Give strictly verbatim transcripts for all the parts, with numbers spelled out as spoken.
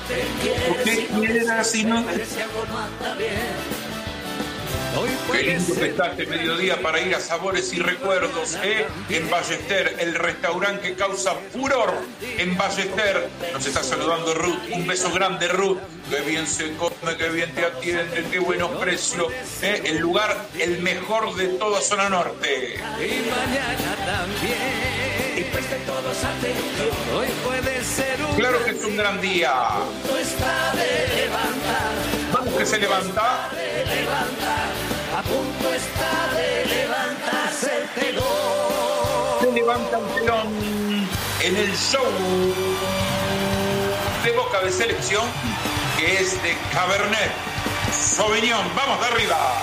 Porque quieren así, ¿no? Qué lindo que está este mediodía para ir a Sabores y Recuerdos, ¿eh? En Ballester, el restaurante que causa furor en Ballester. Nos está saludando Ruth, un beso grande, Ruth. Qué bien se come, qué bien te atienden, qué buenos precios, ¿eh? El lugar, el mejor de toda zona norte. Y mañana también. Y preste todos atención, hoy puede ser un... Claro que es un gran día. No está de levantar. Vamos que se levanta. De levantar. A punto está de levantarse el telón. Se levanta el telón en el show de Boca de Selección, que es de Cabernet Sauvignon. Vamos de arriba.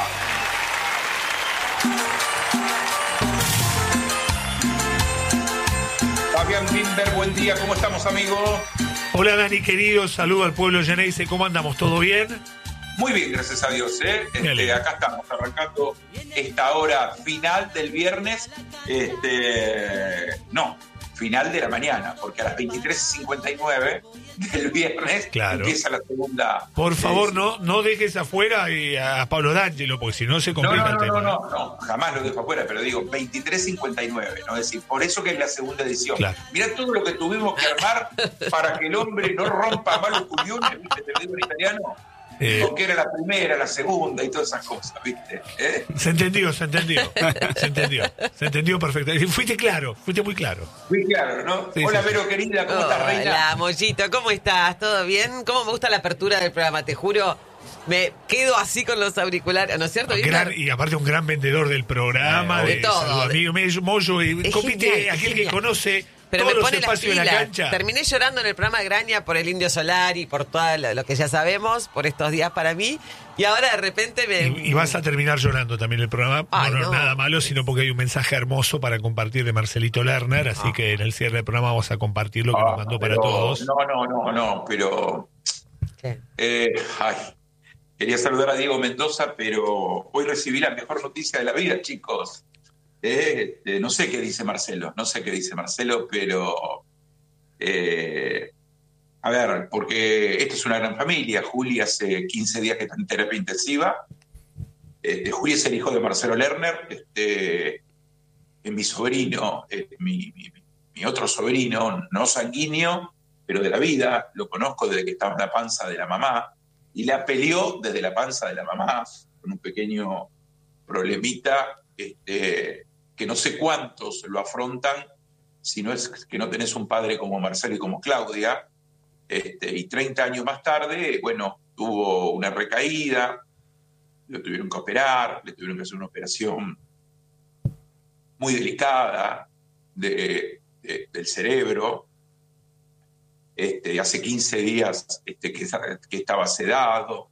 Fabián Binder, buen día, ¿cómo estamos, amigo? Hola, Dani, querido, saludo al pueblo Geneise, ¿cómo andamos? ¿Todo bien? Muy bien, gracias a Dios, ¿eh? Este, acá estamos, arrancando esta hora final del viernes. Este, no, final de la mañana, porque a las veintitrés cincuenta y nueve del viernes claro. Empieza la segunda. Por favor, eh, no, no dejes afuera a Pablo D'Angelo, porque si no se complica no, no, el no, tema. No, no, no, jamás lo dejo afuera, pero digo veintitrés cincuenta y nueve, ¿no? Es decir, por eso que es la segunda edición. Claro. Mirá todo lo que tuvimos que armar para que el hombre no rompa malos culiones, ¿viste? Te lo digo en italiano. Eh, Porque era la primera, la segunda y todas esas cosas, ¿viste? ¿Eh? Se entendió, se entendió. Se entendió, se entendió perfecto. Fuiste claro, fuiste muy claro. Fui claro, ¿no? Sí, Hola, sí, Vero, sí. Querida, ¿cómo Hola, estás, reina? Hola, Mollito, ¿cómo estás? ¿Todo bien? ¿Cómo me gusta la apertura del programa? Te juro, me quedo así con los auriculares, ¿no es cierto? Gran, y aparte un gran vendedor del programa, de, de todo. Saludo, amigo, me Mollo, y compite genial, aquel genial. que conoce... Pero todos me los pone espacios las de la pilas. cancha. Terminé llorando en el programa de Graña por el Indio Solar y por todo lo que ya sabemos, por estos días para mí. Y ahora de repente me... Y, y vas a terminar llorando también el programa. Ay, no, no, no. nada malo, sino porque hay un mensaje hermoso para compartir de Marcelito Lerner. Así ah. que en el cierre del programa vamos a compartir lo que ah, nos mandó pero, para todos. No, no, no, no, pero... ¿Qué? Eh, ay, quería saludar a Diego Mendoza, pero hoy recibí la mejor noticia de la vida, chicos. Eh, eh, no sé qué dice Marcelo, no sé qué dice Marcelo, pero... Eh, a ver, porque esta es una gran familia. Juli hace quince días que está en terapia intensiva. Este, Juli es el hijo de Marcelo Lerner, este, es mi sobrino, es mi, mi, mi otro sobrino, no sanguíneo, pero de la vida. Lo conozco desde que estaba en la panza de la mamá y la peleó desde la panza de la mamá con un pequeño problemita este, que no sé cuántos lo afrontan si no es que no tenés un padre como Marcelo y como Claudia, este, y treinta años más tarde, bueno, tuvo una recaída, lo tuvieron que operar, le tuvieron que hacer una operación muy delicada de, de, del cerebro, este, hace quince días este, que, que estaba sedado.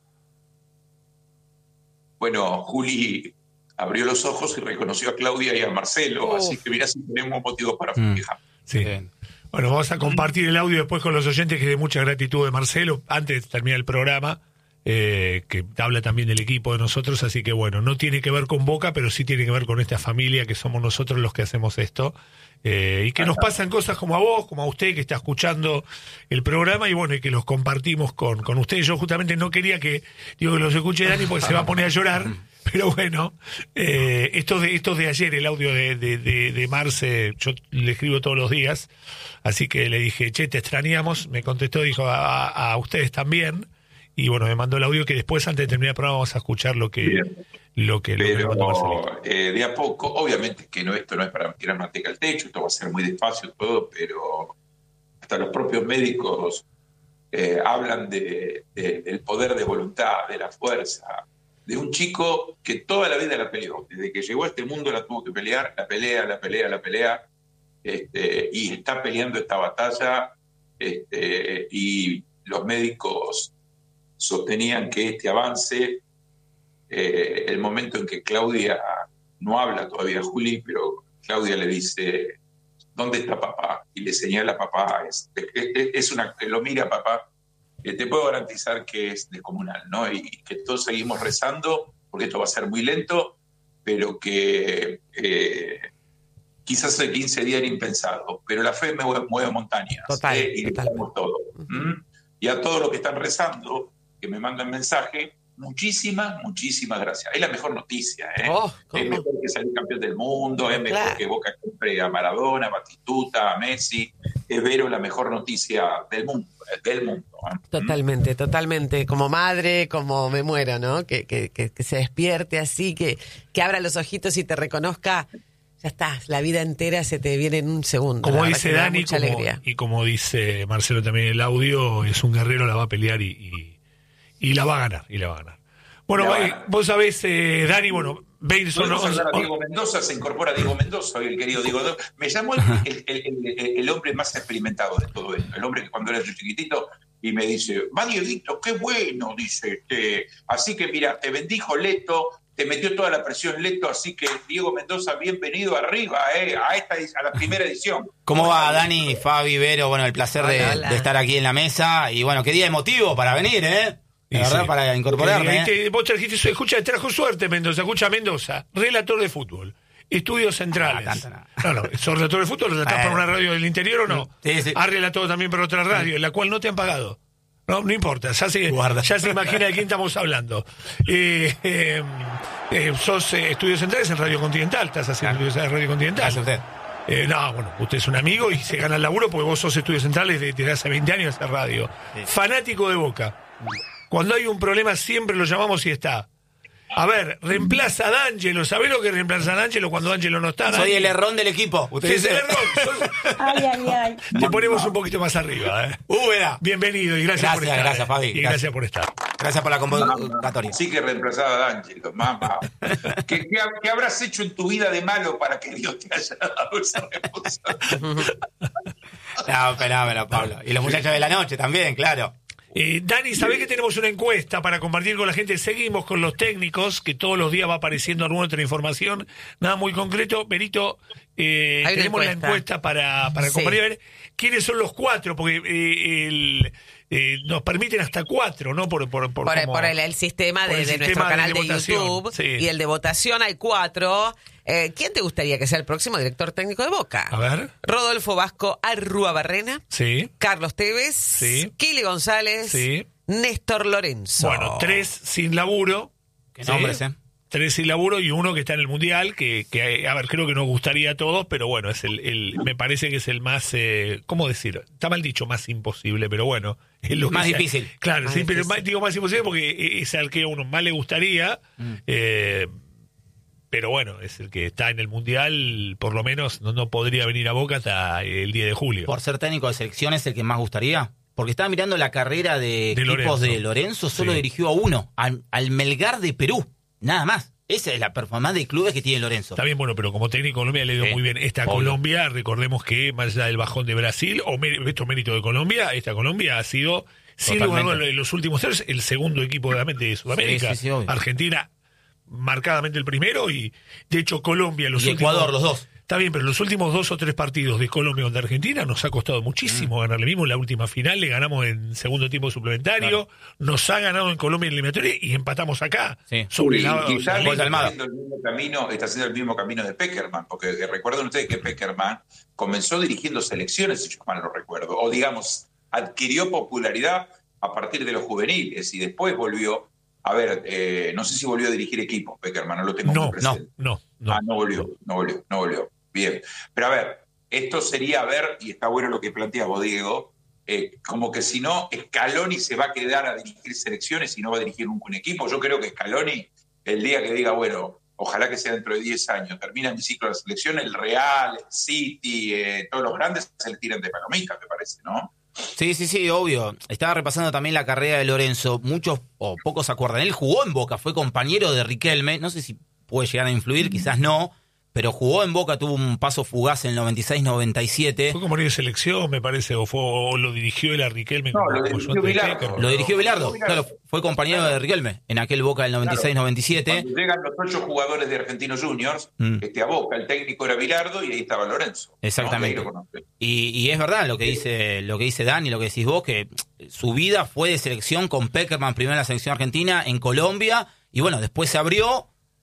Bueno, Juli abrió los ojos y reconoció a Claudia y a Marcelo, oh. así que mirá si tenemos motivos para festejar. Mm, sí. Bien. Bueno, vamos a compartir el audio después con los oyentes, que de mucha gratitud de Marcelo, antes de terminar el programa, eh, que habla también del equipo de nosotros, así que bueno, no tiene que ver con Boca, pero sí tiene que ver con esta familia que somos nosotros los que hacemos esto, eh, y que nos pasan cosas como a vos, como a usted que está escuchando el programa, y bueno, y que los compartimos con, con ustedes. Yo justamente no quería que, digo, que los escuche Dani porque se va a poner a llorar. Pero bueno, eh, esto de esto de ayer, el audio de, de, de, de Marce, yo le escribo todos los días, así que le dije, che, te extrañamos, me contestó, dijo, a, a ustedes también, y bueno, me mandó el audio que después, antes de terminar el programa, vamos a escuchar lo que, lo que, lo Pero, que mandó Marcelito. Eh, de a poco, obviamente que no, esto no es para tirar manteca al techo, esto va a ser muy despacio todo, pero hasta los propios médicos eh, hablan de, de, del poder de voluntad, de la fuerza, de un chico que toda la vida la peleó. Desde que llegó a este mundo la tuvo que pelear, la pelea, la pelea, la pelea, este, y está peleando esta batalla, este, y los médicos sostenían que este avance, eh, el momento en que Claudia, no habla todavía Juli, pero Claudia le dice, ¿dónde está papá? Y le señala a papá, es, es, es una, lo mira papá, Eh, te puedo garantizar que es descomunal, ¿no? Y, y que todos seguimos rezando, porque esto va a ser muy lento, pero que eh, quizás hace quince días era impensado, pero la fe me mueve, mueve montañas. Total, eh, y total. lo todo. ¿Mm? Y a todos los que están rezando, que me mandan mensaje, muchísimas, muchísimas gracias. Es la mejor noticia, ¿eh? Oh, es mejor que salir campeón del mundo, es mejor Claro. que Boca compre a Maradona, a Batistuta, a Messi. Es Vero la mejor noticia del mundo, del mundo. ¿eh? Totalmente, totalmente. Como madre, como me muero, ¿no? Que, que, que, que se despierte así, que, que abra los ojitos y te reconozca. Ya está, la vida entera se te viene en un segundo. Como La verdad dice que me da Dani, mucha como- alegría. y como dice Marcelo también en el audio, es un guerrero, la va a pelear y, y, y la va a ganar, y la va a ganar. Bueno, La va a eh, ganar. vos sabés, eh, Dani, bueno, veinte son Podemos once- hablar a Diego Mendoza, se incorpora Diego Mendoza, hoy el querido Diego Mendoza. Me llamó el, el, el, el- el hombre más experimentado de todo esto, el hombre que cuando era yo chiquitito y me dice, va Dieguito, qué bueno, dice, este, así que mira, te bendijo Leto, te metió toda la presión Leto, así que Diego Mendoza, bienvenido arriba, eh, a esta a la primera edición. ¿Cómo va, Dani, Fabi, Vero? Bueno, el placer de, Hola, hola. de estar aquí en la mesa. Y bueno, qué día emotivo para venir, ¿eh? Y La verdad, sí. para incorporarme. Ahí ¿eh? te- vos trajiste eso, escucha, trajo suerte Mendoza, escucha Mendoza, relator de fútbol, estudios centrales. Ah, tanto nada. No, no, ¿sos relator de fútbol? ¿Relatás Eh. para una radio del interior o no? Sí, sí. Has relatado también para otra radio, en la cual no te han pagado. No, no importa, ya se, Guarda. ya se imagina de quién estamos hablando. Eh, eh, eh, sos eh, estudios centrales en Radio Continental, estás haciendo Claro. estudios en Radio Continental. Gracias a usted. Eh, no, bueno, usted es un amigo y se gana el laburo porque vos sos estudios centrales de- desde hace veinte años en radio. Sí. Fanático de Boca. Cuando hay un problema siempre lo llamamos y está. A ver, reemplaza a D'Angelo. ¿Sabés lo que reemplaza a D'Angelo cuando D'Angelo no está? Soy Dani? el errón del equipo. Sí, Usted es el dice. error. Sos- Ay, ay, ay. Te ponemos un poquito más arriba. ¿eh? Úbeda. Bienvenido y gracias, por Gracias, estar. gracias, ¿eh? Fabi. Y gracias, Gracias. por estar. Gracias por la convocatoria. Sí que reemplazaba a D'Angelo, mamá. ¿Qué, qué, qué habrás hecho en tu vida de malo para que Dios te haya dado esa responsabilidad? No, fenómeno, Pablo. Y los muchachos de la noche también, claro. Eh, Dani, ¿sabés que tenemos una encuesta para compartir con la gente? Seguimos con los técnicos, que todos los días va apareciendo alguna otra información. Nada muy concreto. Benito, eh, Hay una tenemos la encuesta. encuesta para, para Sí. compartir. A ver, ¿quiénes son los cuatro? Porque eh, el, eh, nos permiten hasta cuatro, ¿no? Por, por, por, Por, el- como- por el, el sistema por de, el de sistema nuestro de- canal de de, votación, YouTube sí. y el de votación hay cuatro. Eh, ¿Quién te gustaría que sea el próximo director técnico de Boca? A ver. Rodolfo Vasco Arrúa-Barrena, Sí. Carlos Tevez, Sí. Kili González, Sí. Néstor Lorenzo. Bueno, tres sin laburo. Qué ¿sí? nombres, ¿eh? Tres sin laburo y uno que está en el Mundial, que, que a ver, creo que nos gustaría a todos, pero bueno, es el, el me parece que es el más, eh, ¿cómo decir? Está mal dicho, más imposible, pero bueno. Es lo que Más sea. difícil. Claro, Más sí, pero difícil. más- digo más imposible porque es al que a uno más le gustaría, Mm. eh, pero bueno, es el que está en el Mundial, por lo menos no, no podría venir a Boca hasta el diez de julio. Por ser técnico de selección, ¿es el que más gustaría? Porque estaba mirando la carrera de, De equipos Lorenzo. de Lorenzo, solo Sí. dirigió a uno, al, al Melgar de Perú, nada más. Esa es la performance de clubes que tiene Lorenzo. Está bien, bueno, pero como técnico de Colombia le ha ido Sí, muy bien. Esta obvio. Colombia, recordemos que más allá del bajón de Brasil, o mé- esto mérito de Colombia, esta Colombia ha sido, sin lugar a Totalmente. dudas, en los últimos tres, el segundo equipo de, de Sudamérica. Sí, sí, sí, obvio. Argentina, marcadamente el primero, y de hecho Colombia, los Y últimos. Ecuador, los dos. Está bien, pero los últimos dos o tres partidos de Colombia contra Argentina nos ha costado muchísimo Mm. ganarle. Mismo en la última final le ganamos en segundo tiempo suplementario, nos ha ganado en Colombia en eliminatoria y empatamos acá. Sí. Sobre Y la, quizás o sea, Gol de está Almada. haciendo el mismo camino, está haciendo el mismo camino de Peckerman, porque eh, recuerden ustedes que Peckerman comenzó dirigiendo selecciones, si yo mal no recuerdo, o digamos, adquirió popularidad a partir de los juveniles y después volvió, a ver, eh, no sé si volvió a dirigir equipos, Peckerman, no lo tengo no, muy presente. no, no. Ah, no volvió, no volvió, no volvió. Bien. Pero a ver, esto sería, a ver, y está bueno lo que plantea vos, Diego, eh, como que si no, Scaloni se va a quedar a dirigir selecciones y no va a dirigir nunca un equipo. Yo creo que Scaloni, el día que diga, bueno, ojalá que sea dentro de diez años, termina mi ciclo de selección, el Real, el City, eh, todos los grandes se le tiran de palomita, me parece, ¿no? Sí, sí, sí, obvio. Estaba repasando también la carrera de Lorenzo. Muchos o pocos se acuerdan. Él jugó en Boca, fue compañero de Riquelme. No sé si puede llegar a influir, quizás no. Pero jugó en Boca, tuvo un paso fugaz en el noventa y seis noventa y siete. Fue como de selección, me parece, o fue o lo dirigió él a Riquelme. No, como- lo como dirigió ayudante de Bilardo. técnico. Lo dirigió Bilardo. Bilardo. Claro, fue compañero de Riquelme en aquel Boca del noventa y seis noventa y siete. Cuando llegan los ocho jugadores de Argentinos Juniors, Mm. este, a Boca, el técnico era Bilardo y ahí estaba Lorenzo. ¿no? Exactamente. Y ahí lo conoce. Y, y es verdad lo que dice lo que dice Dani, lo que decís vos, que su vida fue de selección con Peckerman primero en la selección argentina, en Colombia, y bueno, después se abrió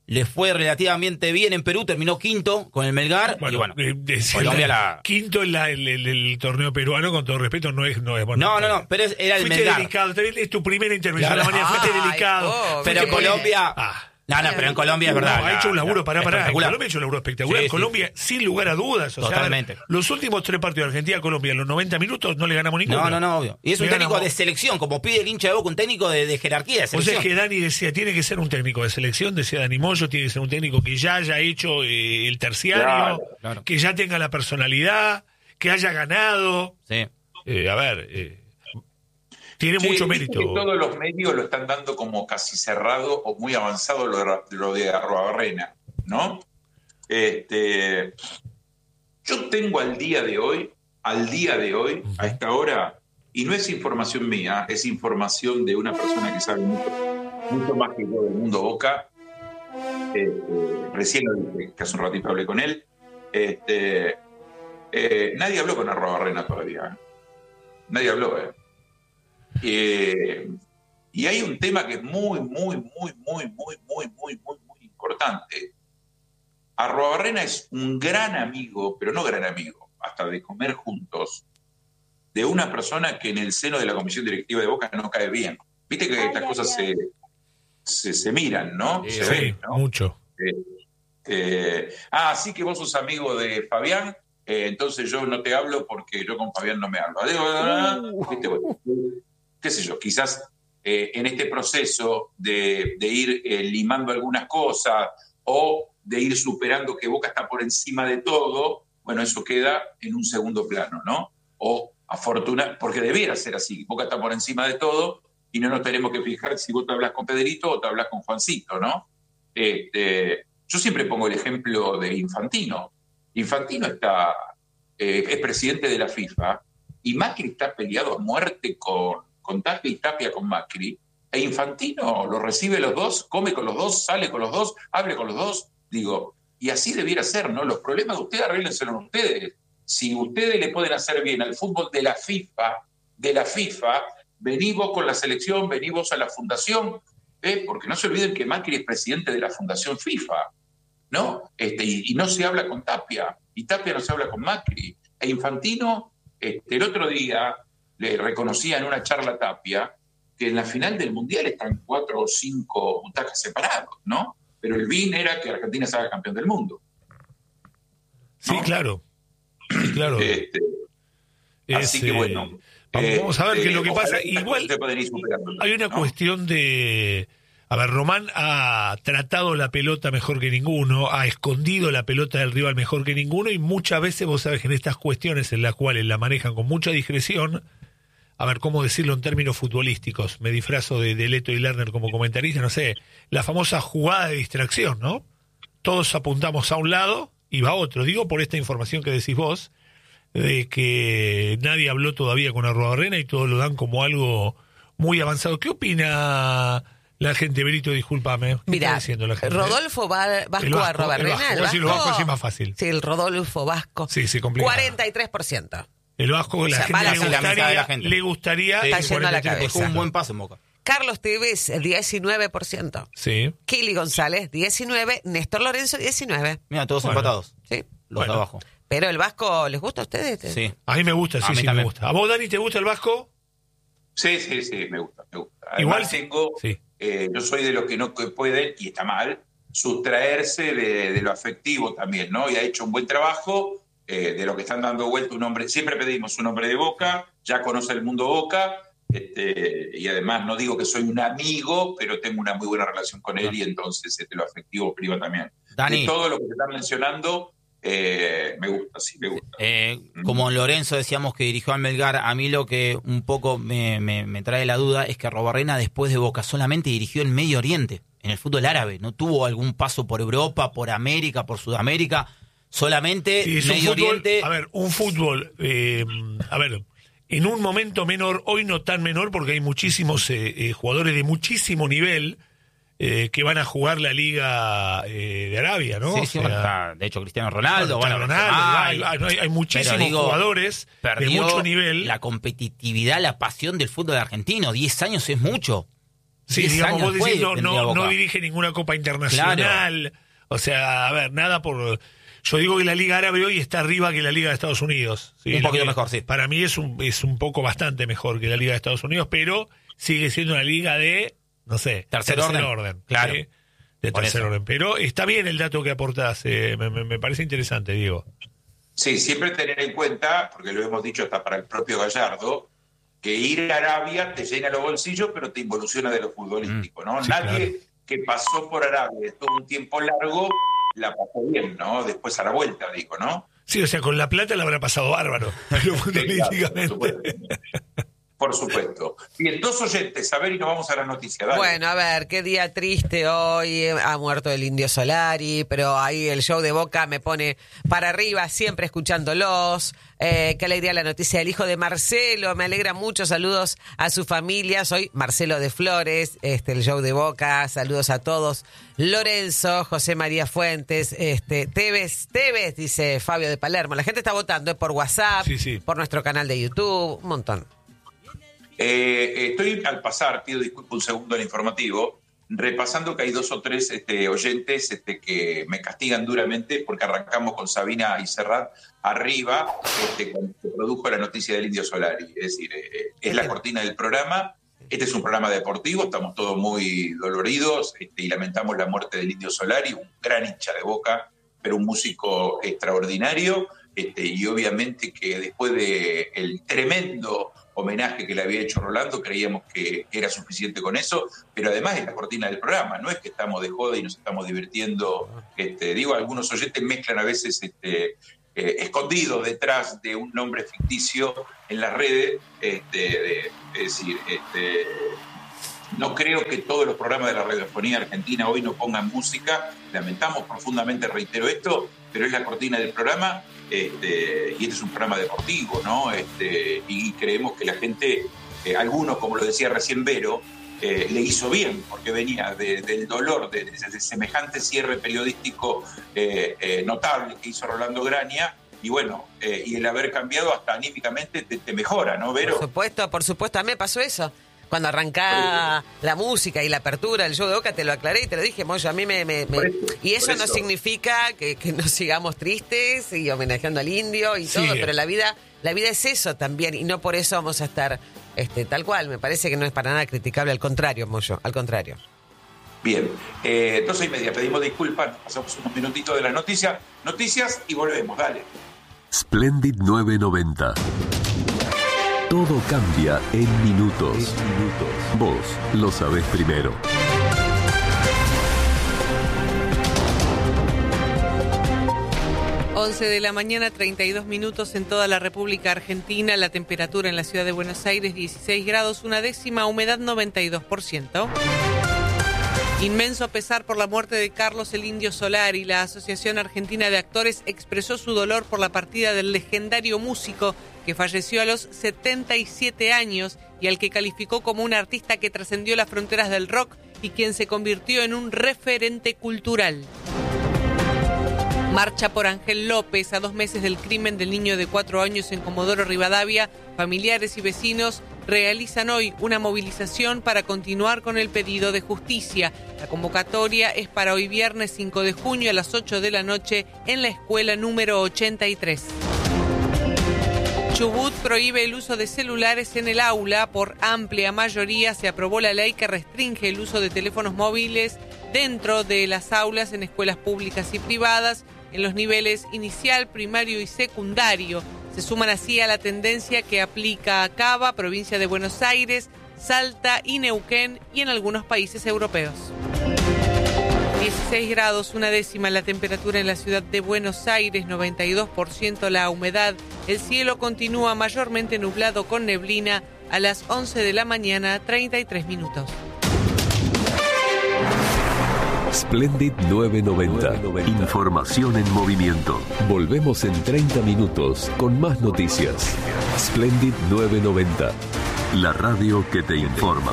le fue relativamente bien en Perú, terminó quinto con el Melgar, Bueno, y bueno, eh, es Colombia la- la... quinto en la- el, el- el torneo peruano, con todo respeto, no es, no es bueno. No, no, no, pero es- era el Fuiste Melgar. delicado, también es tu primera intervención Claro. de la mañana, fuiste Ay, delicado. pobre. Pero Fuiste- Colombia... Ah. No, no, pero en Colombia es verdad. No, ha la- hecho un laburo, la- pará, pará. En espectacular. Colombia ha hecho un laburo espectacular. Sí, En sí. Colombia, sin lugar a dudas. O sea, Totalmente. los últimos tres partidos de Argentina a Colombia, en los noventa minutos, no le ganamos ninguno. No, no, no, obvio. Y es un Le técnico ganamos. de selección, como pide el hincha de Boca, un técnico de, de jerarquía de O sea, selección. es que Dani decía, tiene que ser un técnico de selección, decía Dani Moyo, tiene que ser un técnico que ya haya hecho eh, el terciario, Claro, claro. que ya tenga la personalidad, que haya ganado. Sí. Eh, a ver, eh, tiene Che, mucho viste mérito. que todos los medios lo están dando como casi cerrado o muy avanzado lo de, lo de Arruabarrena, ¿no? Este, yo tengo al día de hoy, al día de hoy, a esta hora, y no es información mía, es información de una persona que sabe mucho, mucho más que yo del mundo Boca. Este, recién lo dije, que hace un ratito hablé con él. Este, eh, nadie habló con Arruabarrena todavía. Nadie habló, ¿eh? Eh, y hay un tema que es muy, muy, muy, muy, muy, muy, muy, muy, muy importante. Arruabarrena es un gran amigo, pero no gran amigo, hasta de comer juntos, de una persona que en el seno de la comisión directiva de Boca no cae bien. Viste que estas cosas se, se, se miran, ¿no? Sí, se Sí, ven, ¿no? mucho. Eh, eh, ah, sí que vos sos amigo de Fabián, eh, entonces yo no te hablo porque yo con Fabián no me hablo. Digo, ah, ¿viste? Bueno, qué sé yo, quizás eh, en este proceso de, de ir eh, limando algunas cosas o de ir superando que Boca está por encima de todo, bueno, eso queda en un segundo plano, ¿no? O afortunadamente, porque debiera ser así, Boca está por encima de todo y no nos tenemos que fijar si vos te hablas con Pedrito o te hablas con Juancito, ¿no? Este, yo siempre pongo el ejemplo de Infantino. Infantino está, eh, es presidente de la FIFA y Macri está peleado a muerte con, con Tapia y Tapia con Macri. E Infantino lo recibe los dos, come con los dos, sale con los dos, hable con los dos. Digo, y así debiera ser, ¿no? Los problemas de ustedes arréglenselo ustedes. Si ustedes le pueden hacer bien al fútbol de la FIFA, de la FIFA, vení vos con la selección, vení vos a la fundación, ¿eh? Porque no se olviden que Macri es presidente de la Fundación FIFA, ¿no? Este, y, y no se habla con Tapia, y Tapia no se habla con Macri. E Infantino, este, el otro día le reconocía en una charla a Tapia que en la final del Mundial están cuatro o cinco butacas separados, ¿no? Pero el B I N era que Argentina se haga campeón del mundo. Sí, ¿no? claro. Sí, claro. Este, Es, así que eh, bueno. Vamos a ver qué es lo que ojalá pasa. estas Igual cosas se puedan ir superando, hay una ¿no? cuestión de... A ver, Román ha tratado la pelota mejor que ninguno, ha escondido la pelota del rival mejor que ninguno y muchas veces vos sabés que en estas cuestiones en las cuales la manejan con mucha discreción, a ver, ¿cómo decirlo en términos futbolísticos? Me disfrazo de, de Leto y Lerner como comentarista, no sé, la famosa jugada de distracción, ¿no? Todos apuntamos a un lado y va a otro. Digo por esta información que decís vos, de que nadie habló todavía con Arruabarrena y todos lo dan como algo muy avanzado. ¿Qué opina la gente, Berito? Discúlpame. ¿Qué Mira, está diciendo la gente? Rodolfo Va- Vasco El Vasco, Arruabarrena. el Vasco. Voy a decir lo Vasco, así es más fácil. Sí, el Rodolfo Vasco. Sí, sí, complicado. cuarenta y tres por ciento. El Vasco, la O sea, gente va a la le mitad de gustaría, la gente. le gustaría Sí, Está el yendo a la cuarenta y tres por ciento. Dejó un buen paso en Boca. Carlos Tevez, diecinueve por ciento. Sí. Kili González, diecinueve. Néstor Lorenzo, diecinueve. Mira, todos Bueno. empatados. Sí. Los Bueno. de abajo. Pero el Vasco, ¿les gusta a ustedes? Sí. A mí me gusta, sí, A mí sí, me también. gusta. ¿A vos, Dani, te gusta el Vasco? Sí, sí, sí, me gusta, me gusta. Además, Igual- tengo, sí. eh, yo soy de los que no que pueden, y está mal, sustraerse de, de lo afectivo también, ¿no? Y ha hecho un buen trabajo, eh, de lo que están dando vuelta un hombre, siempre pedimos un hombre de Boca, ya conoce el mundo Boca, este, y además no digo que soy un amigo, pero tengo una muy buena relación con él y entonces este, lo afectivo priva también. Dani. De todo lo que se está mencionando, eh, me gusta, sí, me gusta. Eh, como Lorenzo decíamos que dirigió al Melgar, a mí lo que un poco me, me, me trae la duda es que Arruabarrena después de Boca solamente dirigió en Medio Oriente, en el fútbol árabe. No tuvo algún paso por Europa, por América, por Sudamérica. Solamente Sí, es un Medio fútbol, Oriente. a ver, un fútbol, eh, a ver, en un momento menor, hoy no tan menor porque hay muchísimos eh, eh, jugadores de muchísimo nivel eh, que van a jugar la Liga eh, de Arabia, ¿no? Sí, O sí, sea, bueno, está, de hecho, Cristiano Ronaldo. bueno, Bueno, Ronaldo, hay, hay, hay- hay muchísimos pero digo, jugadores de perdió mucho nivel. La competitividad, la pasión del fútbol argentino. Diez años es mucho. Sí, diez digamos, años vos decís, después no, tendría no, Boca. no dirige ninguna Copa Internacional. O sea, a ver, nada por... Yo digo que la Liga Árabe hoy está arriba que la Liga de Estados Unidos. ¿sí? Un poquito La- mejor, sí. Para mí es un, es un poco bastante mejor que la Liga de Estados Unidos, pero sigue siendo una liga de, no sé, Tercer orden. Claro. ¿sí? De Por tercer eso. orden. Pero está bien el dato que aportás, eh, me, me- me parece interesante, Diego. Sí, siempre tener en cuenta, porque lo hemos dicho hasta para el propio Gallardo, que ir a Arabia te llena los bolsillos, pero te involuciona de lo futbolístico, ¿no? Sí, Nadie claro. que pasó por Arabia todo un tiempo largo la pasó bien, ¿no? Después a la vuelta, digo, ¿no? Sí, o sea, con La Plata le habrá pasado bárbaro, pero futbolísticamente. Por supuesto. Por supuesto. Bien, dos oyentes, a ver, y nos vamos a la noticia. Dale. Bueno, a ver, qué día triste hoy, ha muerto el Indio Solari, pero ahí el show de Boca me pone para arriba, siempre escuchándolos. Eh, qué alegría la noticia del hijo de Marcelo, me alegra mucho, saludos a su familia, soy Marcelo de Flores, este el show de Boca, saludos a todos. Lorenzo, José María Fuentes, este Tevez, Tevez, dice Fabio de Palermo. La gente está votando eh, por WhatsApp, Sí, sí. por nuestro canal de YouTube, un montón. Eh, estoy al pasar, pido disculpas un segundo al informativo, repasando que hay dos o tres este, oyentes este, que me castigan duramente porque arrancamos con Sabina y Serrat arriba este, cuando se produjo la noticia del Indio Solari. Es decir, eh, es la cortina del programa. Este es un programa deportivo, estamos todos muy doloridos este, y lamentamos la muerte del Indio Solari, un gran hincha de Boca, pero un músico extraordinario. Este, y obviamente que después de el tremendo homenaje que le había hecho Rolando, creíamos que, que era suficiente con eso, pero además es la cortina del programa, no es que estamos de joda y nos estamos divirtiendo. Este, digo, algunos oyentes mezclan a veces este, eh, escondidos detrás de un nombre ficticio en las redes, este, de, es decir, este, no creo que todos los programas de la radiofonía argentina hoy no pongan música, lamentamos profundamente, reitero esto, pero es la cortina del programa. Este, y este es un programa deportivo, ¿no? Este, y creemos que la gente, eh, algunos, como lo decía recién Vero, eh, le hizo bien, porque venía de, del dolor de, de, de semejante cierre periodístico eh, eh, notable que hizo Rolando Graña, y bueno, eh, y el haber cambiado hasta anímicamente te, te mejora, ¿no, Vero? Por supuesto, por supuesto, a mí me pasó eso. Cuando arrancaba la música y la apertura del show de Boca, te lo aclaré y te lo dije, Moyo, a mí me... me, me... Por eso, y eso, por no eso. significa que, que nos sigamos tristes y homenajeando al indio y Sí. todo, pero la vida la vida es eso también y no por eso vamos a estar este tal cual. Me parece que no es para nada criticable, al contrario, Moyo, al contrario. Bien, eh, doce y media, pedimos disculpas, pasamos unos minutitos de las noticias, noticias y volvemos, dale. Splendid nueve noventa. Todo cambia en minutos. minutos. Vos lo sabés primero. once de la mañana, treinta y dos minutos en toda la República Argentina. La temperatura en la ciudad de Buenos Aires, dieciséis grados, una décima, humedad noventa y dos por ciento. Inmenso pesar por la muerte de Carlos el Indio Solari. La Asociación Argentina de Actores expresó su dolor por la partida del legendario músico que falleció a los setenta y siete años y al que calificó como un artista que trascendió las fronteras del rock y quien se convirtió en un referente cultural. Marcha por Ángel López. A dos meses del crimen del niño de cuatro años en Comodoro Rivadavia, familiares y vecinos realizan hoy una movilización para continuar con el pedido de justicia. La convocatoria es para hoy viernes cinco de junio a las ocho de la noche en la escuela número ochenta y tres. Chubut prohíbe el uso de celulares en el aula. Por amplia mayoría se aprobó la ley que restringe el uso de teléfonos móviles dentro de las aulas en escuelas públicas y privadas en los niveles inicial, primario y secundario. Se suman así a la tendencia que aplica Cava, provincia de Buenos Aires, Salta y Neuquén y en algunos países europeos. dieciséis grados, una décima la temperatura en la ciudad de Buenos Aires, noventa y dos por ciento la humedad. El cielo continúa mayormente nublado con neblina a las once de la mañana, treinta y tres minutos. Splendid nueve noventa. Información en movimiento. Volvemos en treinta minutos con más noticias. Splendid nueve noventa. La radio que te informa.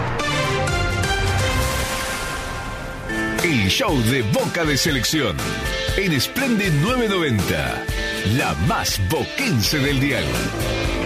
El show de Boca de Selección. En Splendid nueve noventa. La más boquense del dial.